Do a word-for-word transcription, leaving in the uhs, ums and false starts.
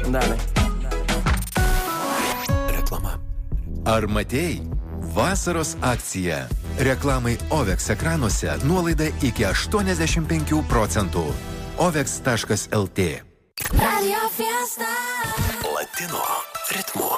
Dalej. Reklama. Ar matėjai? Vasaros akcija. Reklamai Ovex ekranuose nuolaida iki aštuoniasdešimt penkių procentų. ovex taškas lt. Radio Fiesta. Latino ritmu.